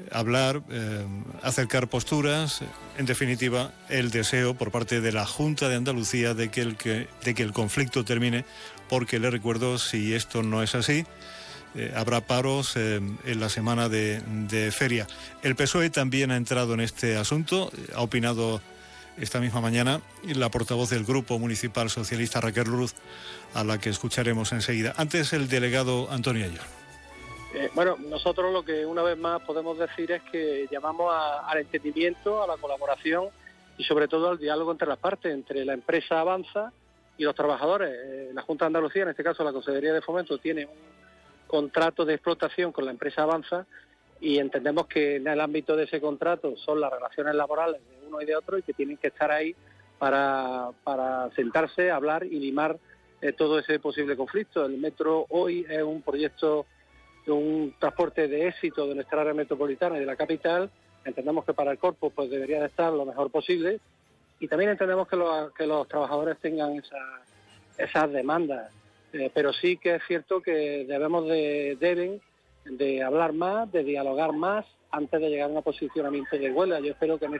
hablar, acercar posturas, en definitiva, el deseo por parte de la Junta de Andalucía de que el conflicto termine, porque le recuerdo, si esto no es así, habrá paros en la semana de feria. El PSOE también ha entrado en este asunto, ha opinado esta misma mañana la portavoz del Grupo Municipal Socialista, Raquel Ruz, a la que escucharemos enseguida. Antes, el delegado Antonio Ayllón. Bueno, nosotros lo que una vez más podemos decir es que llamamos al entendimiento, a la colaboración y sobre todo al diálogo entre las partes, entre la empresa Avanza y los trabajadores. La Junta de Andalucía, en este caso la Consejería de Fomento, tiene un contrato de explotación con la empresa Avanza y entendemos que en el ámbito de ese contrato son las relaciones laborales de uno y de otro y que tienen que estar ahí para sentarse, hablar y limar todo ese posible conflicto. El metro hoy es un proyecto de un transporte de éxito de nuestra área metropolitana y de la capital. Entendemos que para el Corpus pues debería de estar lo mejor posible y también entendemos que los trabajadores tengan esas demandas, pero sí que es cierto que deben de hablar más, de dialogar más antes de llegar a un posicionamiento de huelga. Yo espero que en